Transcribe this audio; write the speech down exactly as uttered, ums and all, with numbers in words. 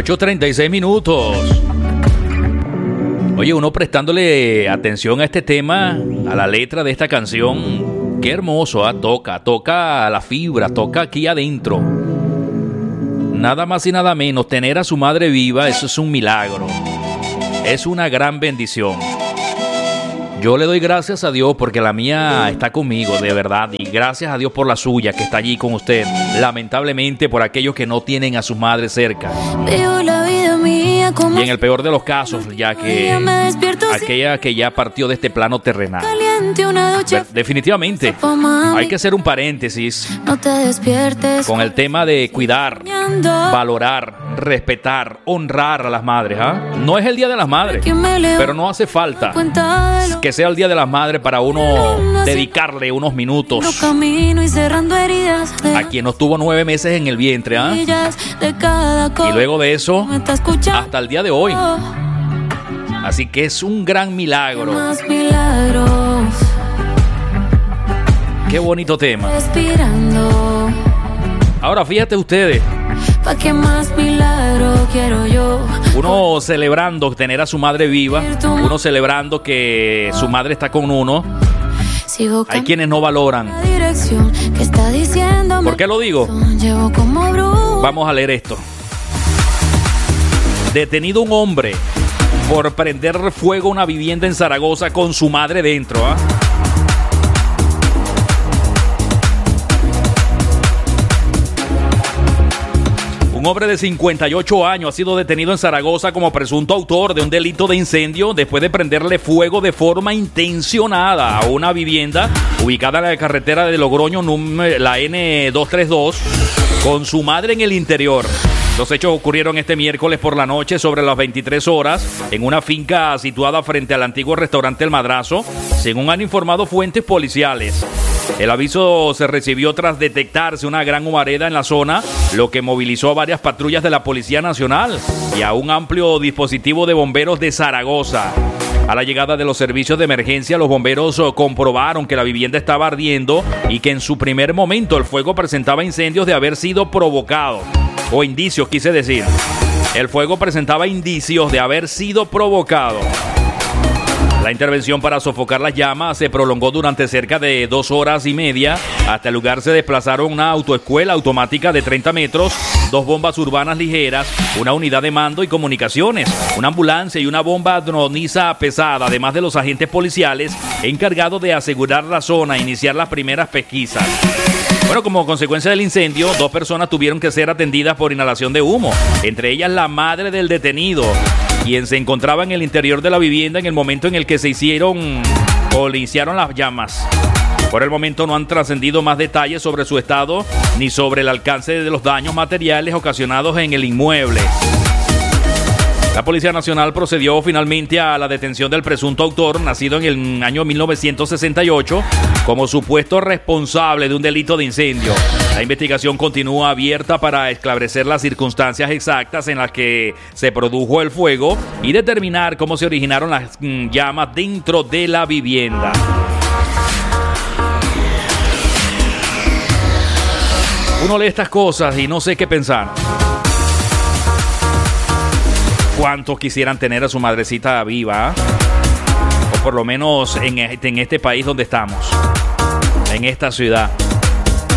ocho treinta y seis minutos. Oye, uno prestándole atención a este tema, a la letra de esta canción, qué hermoso, ¿eh? toca, toca la fibra, toca aquí adentro. Nada más y nada menos, tener a su madre viva, eso es un milagro. Es una gran bendición. Yo le doy gracias a Dios porque la mía está conmigo, de verdad. Y gracias a Dios por la suya, que está allí con usted. Lamentablemente por aquellos que no tienen a su madre cerca. Y en el peor de los casos, ya que aquella que ya partió de este plano terrenal. Definitivamente, hay que hacer un paréntesis con el tema de cuidar, valorar, respetar, honrar a las madres. ¿eh? No es el Día de las Madres, pero no hace falta que sea el Día de las Madres para uno dedicarle unos minutos a quien nos tuvo nueve meses en el vientre. ¿eh? Y luego de eso, hasta el día de hoy. Así que es un gran milagro. Qué bonito tema. Ahora fíjate ustedes, uno celebrando tener a su madre viva, uno celebrando que su madre está con uno. Hay quienes no valoran. ¿Por qué lo digo? Vamos a leer esto. Detenido un hombre por prender fuego a una vivienda en Zaragoza con su madre dentro. ¿eh? Un hombre de cincuenta y ocho años ha sido detenido en Zaragoza como presunto autor de un delito de incendio después de prenderle fuego de forma intencionada a una vivienda ubicada en la carretera de Logroño, la N doscientos treinta y dos, con su madre en el interior. Los hechos ocurrieron este miércoles por la noche sobre las veintitrés horas en una finca situada frente al antiguo restaurante El Madrazo, según han informado fuentes policiales. El aviso se recibió tras detectarse una gran humareda en la zona, lo que movilizó a varias patrullas de la Policía Nacional y a un amplio dispositivo de bomberos de Zaragoza. A la llegada de los servicios de emergencia, los bomberos comprobaron que la vivienda estaba ardiendo y que en su primer momento el fuego presentaba incendios de haber sido provocado. O indicios, quise decir. El fuego presentaba indicios de haber sido provocado. La intervención para sofocar las llamas se prolongó durante cerca de dos horas y media. Hasta el lugar se desplazaron una autoescuela automática de treinta metros, dos bombas urbanas ligeras, una unidad de mando y comunicaciones, una ambulancia y una bomba droniza pesada, además de los agentes policiales encargados de asegurar la zona e iniciar las primeras pesquisas. Bueno, como consecuencia del incendio, dos personas tuvieron que ser atendidas por inhalación de humo, entre ellas la madre del detenido, quien se encontraba en el interior de la vivienda en el momento en el que se hicieron o le iniciaron las llamas. Por el momento no han trascendido más detalles sobre su estado ni sobre el alcance de los daños materiales ocasionados en el inmueble. La Policía Nacional procedió finalmente a la detención del presunto autor, nacido en el año mil novecientos sesenta y ocho, como supuesto responsable de un delito de incendio. La investigación continúa abierta para esclarecer las circunstancias exactas en las que se produjo el fuego y determinar cómo se originaron las mm, llamas dentro de la vivienda. Uno lee estas cosas y no sé qué pensar. ¿Cuántos quisieran tener a su madrecita viva? O por lo menos en este, en este país donde estamos, en esta ciudad.